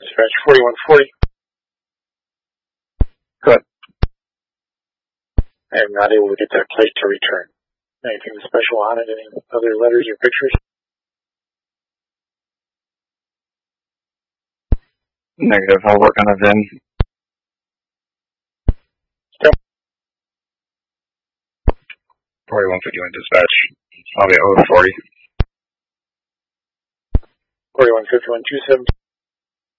Dispatch 4140. Good. I am not able to get that plate to return. Anything special on it? Any other letters or pictures? Negative. I'll work on it then. 4151 dispatch. I'll be over 40. 4151 217.